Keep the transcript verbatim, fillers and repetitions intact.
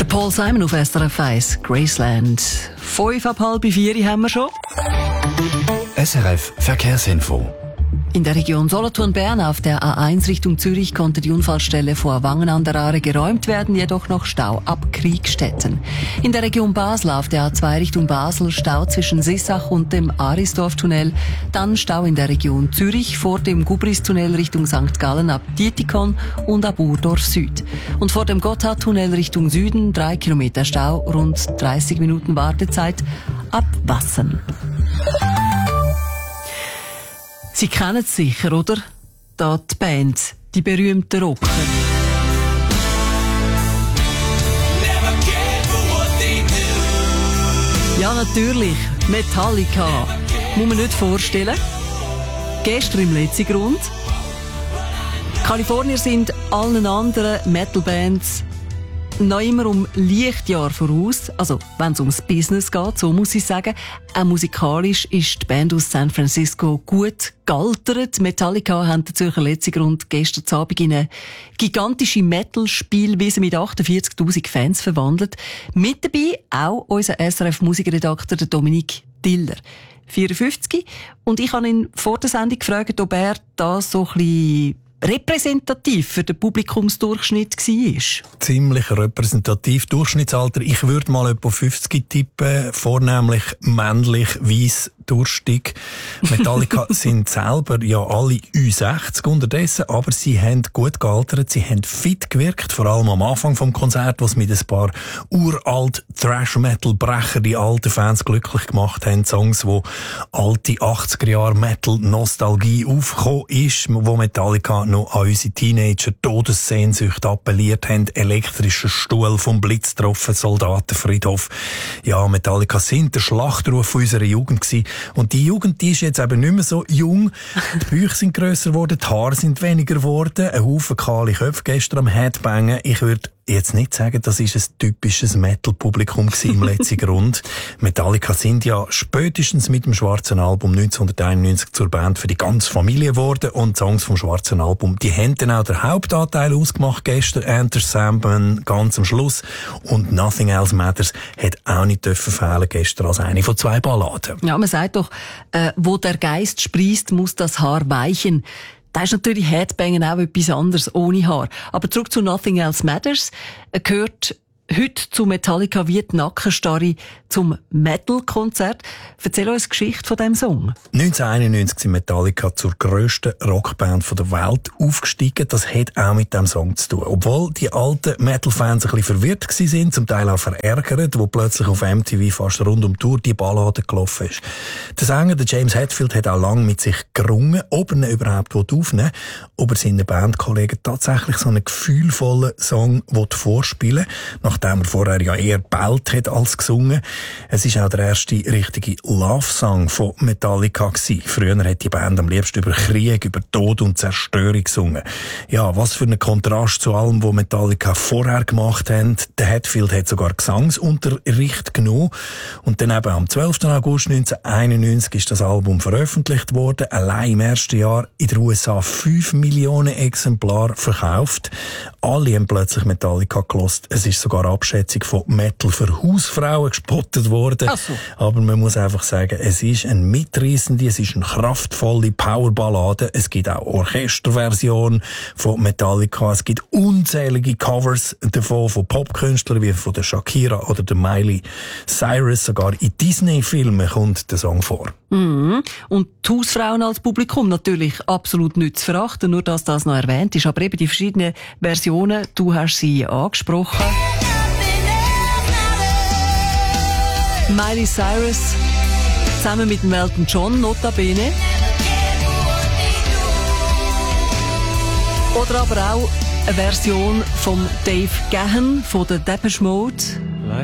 Paul Simon auf S R F eins, Graceland. Fünf ab halb vier haben wir schon. S R F Verkehrsinfo. In der Region Solothurn-Bern auf der A eins Richtung Zürich konnte die Unfallstelle vor Wangen an der Aare geräumt werden, jedoch noch Stau ab Kriegstetten. In der Region Basel auf der A zwei Richtung Basel Stau zwischen Sissach und dem Arisdorf-Tunnel, dann Stau in der Region Zürich vor dem Gubris-Tunnel Richtung Sankt Gallen ab Dietikon und ab Urdorf Süd. Und vor dem Gotthard-Tunnel Richtung Süden drei Kilometer Stau, rund dreißig Minuten Wartezeit ab Wassen. Sie kennen es sicher, oder? Da die Band, die berühmten Rocker. Ja, natürlich. Metallica. Muss man nicht vorstellen. Gestern im letzten Grund. Die Kalifornier sind allen anderen Metal-Bands noch immer um Lichtjahr voraus. Also, wenn es ums Business geht, so muss ich sagen. Auch musikalisch ist die Band aus San Francisco gut gealtert. Metallica haben den Zürcher Letzigrund gestern Abend in eine gigantische Metal-Spielwiese mit achtundvierzigtausend Fans verwandelt. Mit dabei auch unser S R F-Musikredakteur Dominik Diller, vierundfünfzig. Und ich habe ihn vor der Sendung gefragt, ob er da so ein bisschen repräsentativ für den Publikumsdurchschnitt war. Ziemlich repräsentativ. Durchschnittsalter, ich würde mal etwa fünfzig tippen, vornehmlich männlich, weiss, durstig. Metallica sind selber ja alle Ü sechzig unterdessen, aber sie haben gut gealtert, sie haben fit gewirkt, vor allem am Anfang vom Konzert, was mit ein paar uralt Thrash-Metal-Brecher die alten Fans glücklich gemacht haben. Songs, wo alte achtziger-Jahre-Metal-Nostalgie aufgekommen ist, wo Metallica noch an unsere Teenager-Todessehnsucht appelliert haben. Elektrischer Stuhl vom Blitz getroffen, Soldatenfriedhof. Ja, Metallica sind der Schlachtruf unserer Jugend gewesen. Und die Jugend, die ist jetzt eben nicht mehr so jung. Die Bäuche sind grösser geworden, die Haare sind weniger geworden, ein Haufen kahle Köpfe gestern am Headbangen. Ich würde jetzt nicht sagen, das ist ein typisches Metal-Publikum im letzten Grund. Metallica sind ja spätestens mit dem schwarzen Album neunzehnhunderteinundneunzig zur Band für die ganze Familie geworden und Songs vom schwarzen Album, die haben dann auch den Hauptanteil ausgemacht gestern. Enter Sandman ganz am Schluss und Nothing Else Matters hat auch nicht dürfen fehlen gestern als eine von zwei Balladen. Ja, man sagt doch, äh, wo der Geist sprießt, muss das Haar weichen. Da ist natürlich Headbangen auch etwas anderes ohne Haar. Aber zurück zu Nothing Else Matters. Er gehört heute zu Metallica wie die Nackenstarre zum Metal-Konzert. Erzähl uns die Geschichte von diesem Song. neunzehnhunderteinundneunzig sind Metallica zur grössten Rockband der Welt aufgestiegen. Das hat auch mit diesem Song zu tun. Obwohl die alten Metal-Fans ein bisschen verwirrt waren, zum Teil auch verärgert, wo plötzlich auf M T V fast rund um die Tour die Ballade gelaufen ist. Der Sänger, der James Hetfield, hat auch lange mit sich gerungen, ob er ihn überhaupt aufnehmen will, ob er seinen Bandkollegen tatsächlich so einen gefühlvollen Song vorspielen will, nachdem er vorher ja eher bellt hat als gesungen. Es ist auch der erste richtige Love-Song von Metallica gewesen. Früher hat die Band am liebsten über Krieg, über Tod und Zerstörung gesungen. Ja, was für ein Kontrast zu allem, was Metallica vorher gemacht haben. Der Hetfield hat sogar Gesangsunterricht genommen. Und dann eben am zwölften August neunzehnhunderteinundneunzig ist das Album veröffentlicht worden. Allein im ersten Jahr in den U S A fünf Millionen Exemplare verkauft. Alle haben plötzlich Metallica gehört. Es ist sogar Abschätzung von Metal für Hausfrauen gespottet worden. Ach so. Aber man muss einfach sagen, es ist eine mitreissende, es ist eine kraftvolle Powerballade. Es gibt auch Orchesterversionen von Metallica. Es gibt unzählige Covers davon, von Popkünstlern wie von der Shakira oder der Miley Cyrus. Sogar in Disney-Filmen kommt der Song vor. Mhm. Und die Hausfrauen als Publikum natürlich absolut nicht zu verachten, nur dass das noch erwähnt ist. Aber eben die verschiedenen Versionen, du hast sie angesprochen. Miley Cyrus zusammen mit Elton John, notabene. Oder aber auch eine Version von Dave Gahan von der Depeche Mode.